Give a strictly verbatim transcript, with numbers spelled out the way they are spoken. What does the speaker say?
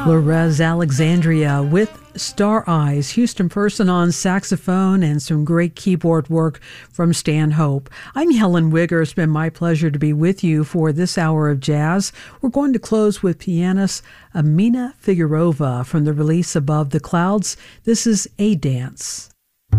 Flores Alexandria with Star Eyes, Houston Person on saxophone, and some great keyboard work from Stan Hope. I'm Helen Wigger. It's been my pleasure to be with you for this hour of jazz. We're going to close with pianist Amina Figurova from the release Above the Clouds. This is A Dance.